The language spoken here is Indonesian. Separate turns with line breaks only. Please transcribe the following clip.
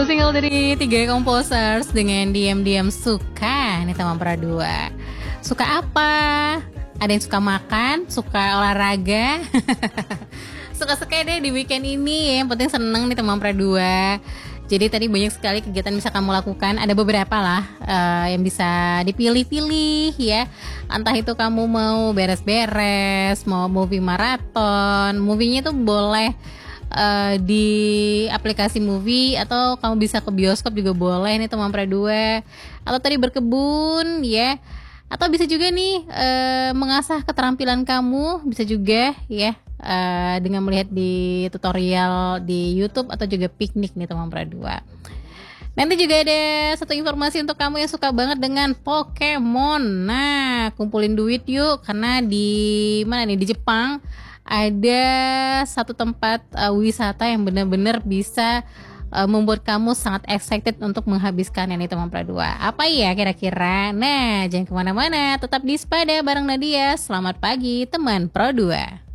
Lagu single dari Tiga Composers dengan Diam-Diam Suka nih teman Pra 2. Suka apa? Ada yang suka makan, suka olahraga. Suka-suka deh di weekend ini ya. Yang penting seneng nih teman Pra 2. Jadi tadi banyak sekali kegiatan bisa kamu lakukan. Ada beberapa lah yang bisa dipilih-pilih ya. Entah itu kamu mau beres-beres, mau movie maraton. Movie-nya tuh boleh di aplikasi movie, atau kamu bisa ke bioskop juga boleh nih teman Pra 2. Atau tadi berkebun ya. Atau bisa juga nih mengasah keterampilan kamu, bisa juga ya dengan melihat di tutorial di YouTube, atau juga piknik nih teman Pra 2. Nanti juga ada satu informasi untuk kamu yang suka banget dengan Pokemon. Nah, kumpulin duit yuk, karena di mana nih, di Jepang ada satu tempat wisata yang benar-benar bisa membuat kamu sangat excited untuk menghabiskan ini teman Pra 2. Apa ya kira-kira? Nah, jangan kemana-mana, tetap di Spada bareng Nadia. Selamat pagi teman Pro 2.